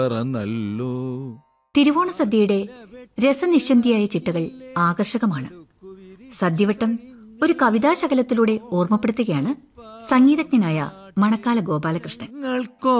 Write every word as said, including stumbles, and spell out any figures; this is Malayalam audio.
പറന്നല്ലോ. തിരുവോണ സദ്യയുടെ രസനിശ്ചന്തിയായ ചിട്ടകൾ ആകർഷകമാണ്. സദ്യവട്ടം ഒരു കവിതാശകലത്തിലൂടെ ഓർമ്മപ്പെടുത്തുകയാണ് സംഗീതജ്ഞനായ മണക്കാല ഗോപാലകൃഷ്ണൻ.